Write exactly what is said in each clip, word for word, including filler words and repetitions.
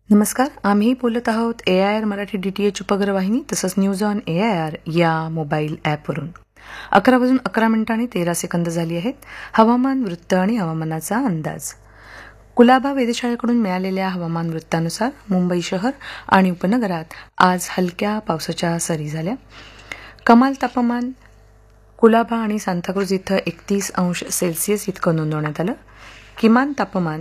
नमस्कार. आम्ही बोलत आहोत ए I R Marathi D T H उपग्रहवाहिनी तसंच news on A I R या मोबाईल ॲपवरून. अकरा वाजून अकरा मिनिटांनी तेरा सेकंद झाली आहेत. हवामान वृत्त आणि हवामानाचा अंदाज. कुलाबा वेधशाळेकडून मिळालेल्या हवामान वृत्तानुसार मुंबई शहर आणि उपनगरात आज हलक्या पावसाच्या सरी झाल्या. कमाल तापमान कुलाबा आणि सांताक्रुझ इथं एकतीस अंश सेल्सिअस इतकं नोंदवण्यात आलं. किमान तापमान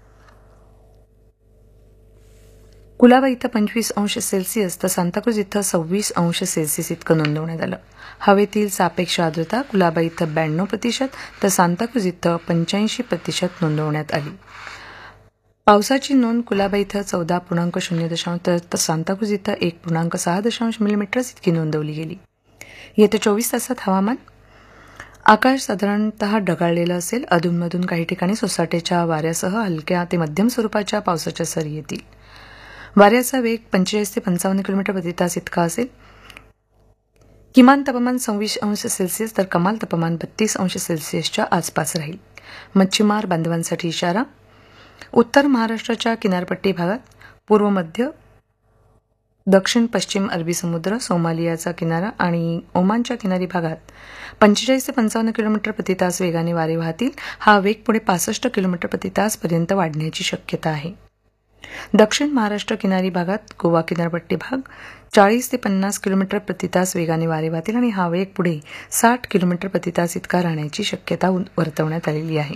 कुलाबा इथं पंचवीस अंश सेल्सिअस तर सांताक्रुझ इथं सव्वीस अंश सेल्सिअस इतकं नोंदवण्यात आलं. हवेतील सापेक्ष आर्द्रता कुलाबा इथं ब्याण्णव प्रतिशत तर सांताक्रुझ इथं पंच्याऐंशी प्रतिशत नोंदवण्यात आली. पावसाची नोंद कुलाबा इथं चौदा पूर्णांक शून्य दशांश तर सांताक्रुझ इथं एक पूर्णांक सहा दशांश मिलीमीटर्स इतकी नोंदवली गेली. येत्या चोवीस तासात हवामान आकाश साधारणतः ढगाळलेलं असेल. अधूनमधून काही ठिकाणी सोसाट्याच्या वाऱ्यासह हलक्या ते मध्यम स्वरूपाच्या पावसाच्या सरी येतील. वाऱ्याचा वेग पंचेचाळीस ते पंचावन्न किलोमीटर प्रति तास इतका असेल. किमान तापमान सव्वीस अंश सेल्सिअस तर कमाल तापमान बत्तीस अंश सेल्सिअसच्या आसपास राहील. मच्छीमार बांधवांसाठी इशारा. उत्तर महाराष्ट्राच्या किनारपट्टी भागात, पूर्व मध्य दक्षिण पश्चिम अरबी समुद्र, सोमालियाचा किनारा आणि ओमानच्या किनारी भागात पंचेचाळीस ते पंचावन्न किलोमीटर प्रति तास वेगाने वारे वाहतील. हा वेग पुढे पासष्ट किलोमीटर प्रति तास पर्यंत वाढण्याची शक्यता आहे. दक्षिण महाराष्ट्र किनारी भागात, गोवा किनारपट्टी भाग चाळीस ते पन्नास किलोमीटर प्रति तास वेगाने वारे वाहतील आणि हा वेग पुढे साठ किलोमीटर प्रति तास इतका राहण्याची शक्यता वर्तवण्यात आलेली आहे.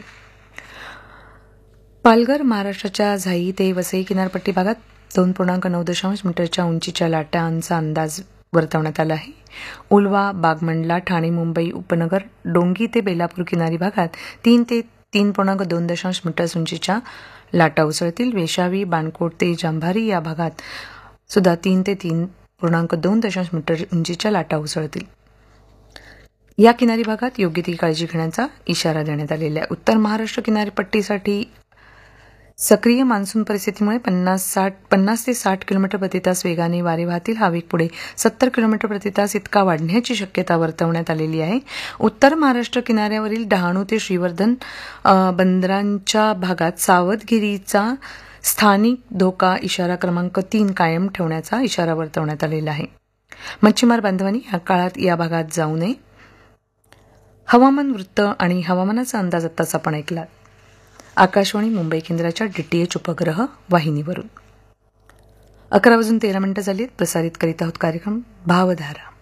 पालघर महाराष्ट्राच्या झाई ते वसई किनारपट्टी भागात दोन पूर्णांक नऊ दशांश मीटरच्या उंचीच्या लाटांचा अंदाज वर्तवण्यात आला आहे. उल्वा, बागमंडला, ठाणे, मुंबई उपनगर, डोंगी ते बेलापूर किनारी भागात तीन ते तीन पूर्णांक दोन दशांश मीटर्स उंचीच्या लाटा उसळतील. वेशावी, बाणकोट ते जांभारी या भागात सुद्धा तीन ते तीन पूर्णांक दोन दशांश मीटर उंचीच्या लाटा उसळतील. या किनारी भागात योग्य ती काळजी घेण्याचा इशारा देण्यात आलेला आहे. उत्तर महाराष्ट्र किनारपट्टीसाठी सक्रिय मान्सून परिस्थितीमुळे पन्नास साठ पन्नास ते साठ किलोमीटर प्रति तास वेगाने वारे वाहतील. हा वेग पुढे सत्तर किलोमीटर प्रति तास इतका वाढण्याची शक्यता वर्तवण्यात आलेली आहे. उत्तर महाराष्ट्र किनाऱ्यावरील डहाणू ते श्रीवर्धन बंदरांच्या भागात सावधगिरीचा स्थानिक धोका इशारा क्रमांक तीन कायम ठेवण्याचा इशारा वर्तवण्यात आलेला आहे. मच्छीमार बांधवांनी या काळात या भागात जाऊ नये. हवामान वृत्त आणि हवामानाचा अंदाज आत्ताच आपण ऐकला. आकाशवाणी मुंबई केंद्राच्या डी टी एच उपग्रह वाहिनीवरून. अकरा वाजून तेरा मिनिटं झाली. प्रसारित करीत आहोत कार्यक्रम भावधारा.